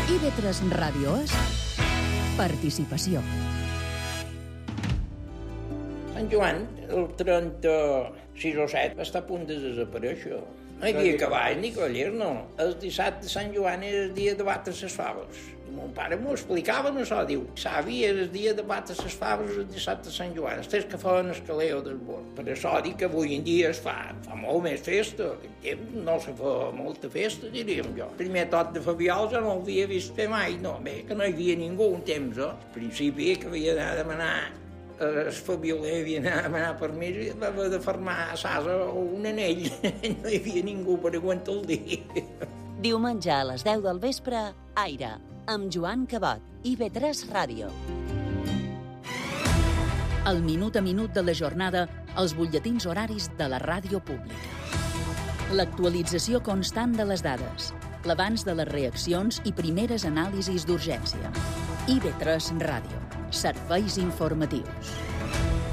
IB3 Ràdio és participació. Sant Joan, el 36 o 7, està a punt de desaparèixer. No hi havia cavall ni collers, no. El dissabte de Sant Joan era el dia de batre les faves. I mon pare m'ho explicava, no això, diu, savi, era el dia de batre les faves el dissabte de Sant Joan. Els que feien el caleo del bord. Per això dic que avui en dia es fa molt més festa. En temps no se fa molta festa, diríem jo. El primer tot de Fabiol jo no l'havia vist fer mai, no. Bé, que no hi havia ningú un temps, Al principi que havia d'anar a demanar el Fabioler havia d'anar a demanar permís i va haver de fermar a Sasa un anell. No hi havia ningú per aguantar el dia. Diumenge a les 10 del vespre, Aire, amb Joan Cabot, IB3 Ràdio. El minut a minut de la jornada, els butlletins horaris de la ràdio pública. L'actualització constant de les dades, l'abans de les reaccions i primeres anàlisis d'urgència. IB3 Ràdio. Serveis informatius.